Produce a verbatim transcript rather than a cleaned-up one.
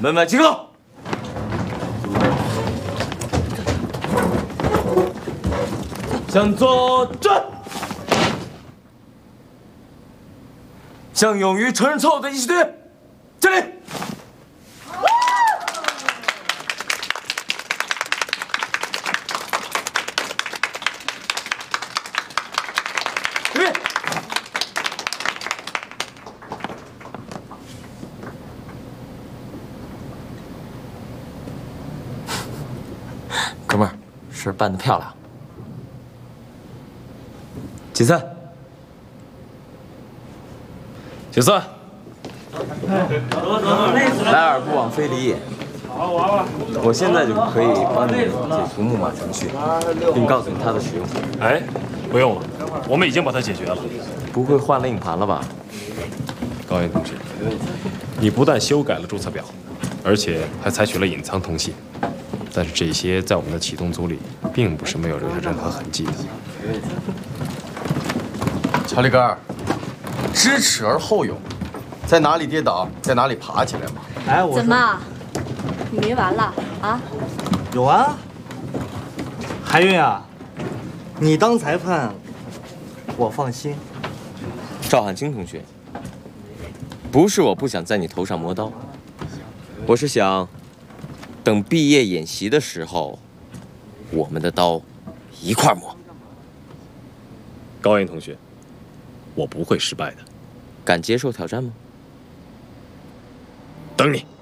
门外集合。向左转。向勇于承认错误的一起队，敬礼。 哥们儿，事办得漂亮。解散。解散。莱尔不枉非礼也。我现在就可以帮你解除木马程序，并告诉你它的使用。 哎，不用了，我们已经把它解决了。 不会换了硬盘了吧？ 高岩同志，你不但修改了注册表，而且还采取了隐藏通信。 但是这些在我们的启动组里，并不是没有留下任何痕迹的。 乔里格尔，知耻而后勇，在哪里跌倒，在哪里爬起来嘛。 哎，我怎么，你没完了啊？ 有啊，海运啊，你当裁判，我放心。 赵汉卿同学，不是我不想在你头上磨刀，我是想。 等毕业演习的时候，我们的刀一块磨。 高岩同学，我不会失败的。 敢接受挑战吗？ 等你。